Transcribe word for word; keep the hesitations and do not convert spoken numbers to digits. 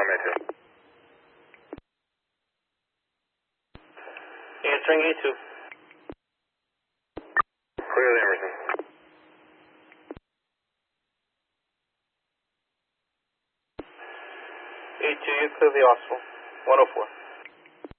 one A two. Answering A two. Clear the Emerson. A two, you clear the Austin. one oh four.